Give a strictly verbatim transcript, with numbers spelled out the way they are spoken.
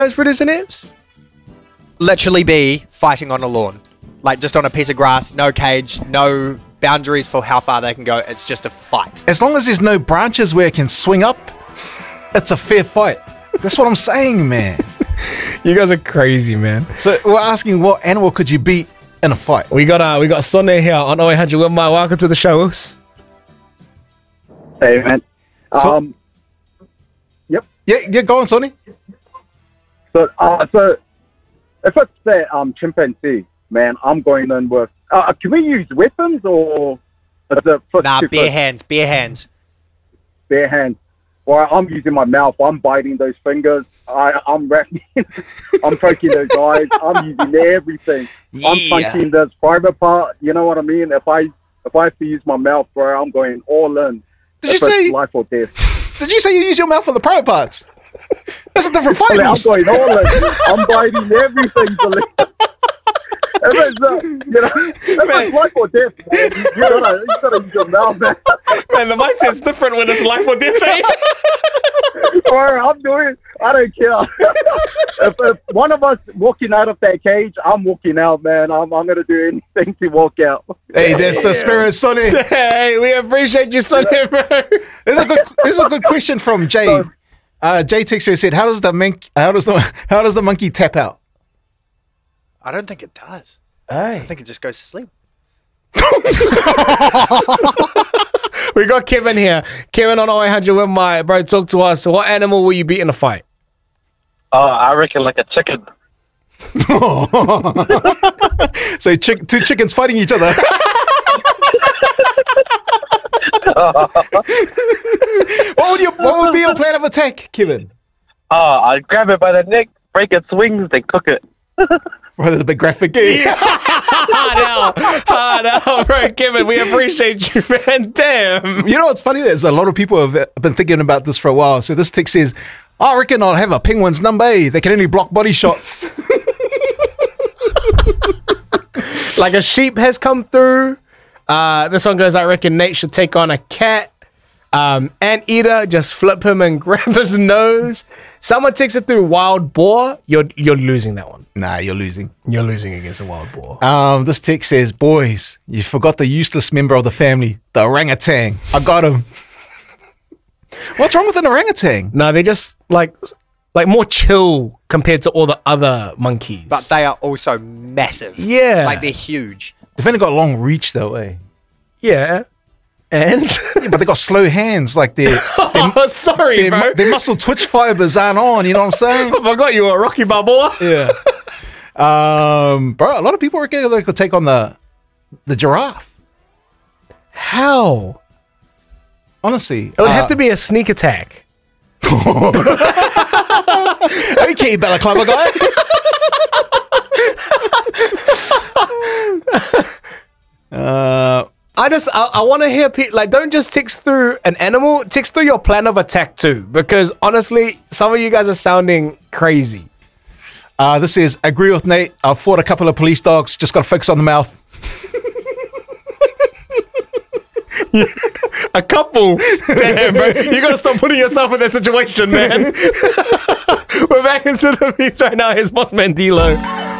Those producer names? Literally be fighting on a lawn. Like just on a piece of grass, no cage, no boundaries for how far they can go. It's just a fight. As long as there's no branches where it can swing up, it's a fair fight. That's what I'm saying, man. You guys are crazy, man. So we're asking, what animal could you beat in a fight? We got uh, we got Sonne here on oh eight hundred with my welcome to the show. Us. Hey, man. So- Um, yep. Yeah, yeah, go on, Sonny. So, uh, so if it's that um, chimpanzee, man, I'm going in with. Uh, can we use weapons or is it foot Nah, to bare foot, hands, bare hands. bare hands? Well, I'm using my mouth. I'm biting those fingers. I, I'm wrapping. I'm poking those eyes. I'm using everything. I'm Yeah. punching this private part. You know what I mean? If I if I have to use my mouth, bro, I'm going all in. Did If you it's say- life or death? Did you say you use your mouth for the private parts? That's a different I fight. mean, I'm Moose. going all in. I'm biting everything. Believe. If it's, uh, you know, if it's life or death, man, you, you gotta, you gotta use your mouth, man. Man, the mindset's different when it's life or death. Eh? Bro, I'm doing. I don't care. if, if one of us walking out of that cage, I'm walking out, man. I'm, I'm gonna do anything to walk out. Hey, that's the spirit, Sonny. Hey, we appreciate you, Sonny, bro. There's a good, there's a good question from Jay. Uh, Jay Texter said, "How does the monkey, how does the, how does the monkey tap out?" I don't think it does. Hey. I think it just goes to sleep. We got Kevin here. Kevin on oh eight hundred with my bro. Talk to us. What animal will you beat in a fight? Oh, I reckon like a chicken. So chick, two chickens fighting each other. What would your, what would be your plan of attack, Kevin? Oh, I'd grab it by the neck, break its wings, then cook it. Bro, there's a big graphic. Yeah. Ah, no. Ah, no, bro. Kevin, we appreciate you, man. Damn. You know what's funny? There's a lot of people have been thinking about this for a while. So this text says, "I reckon I'll have a penguin's number. Eh? They can only block body shots." Like a sheep has come through. Uh, this one goes, I reckon Nate should take on a cat. Um, Anteater, just flip him and grab his nose. Someone takes it through wild boar. You're you're losing that one. Nah, you're losing. You're losing against a wild boar. Um, this text says, "Boys, you forgot the useless member of the family, the orangutan. I got him." What's wrong with an orangutan? No, they're just like like more chill compared to all the other monkeys. But they are also massive. Yeah. Like they're huge. They've only got long reach though, eh? yeah. And Yeah, but they got slow hands. Like their oh, sorry, their, bro. mu- their muscle twitch fibers aren't on. You know what I'm saying? I forgot you were a Rocky Balboa. Yeah. Um, bro, a lot of people reckon they could take on the the giraffe. How? Honestly, It would have to be a sneak attack. Okay, balaclava guy. uh, I just I, I want to hear people like don't just text through an animal, text through your plan of attack too, because honestly, some of you guys are sounding crazy. uh, this is agree with Nate. I've fought a couple of police dogs. Just got to focus on the mouth. A couple. Damn, bro. You gotta stop putting yourself in that situation, man. We're back into the beats right now. Here's Boss Man D-Lo.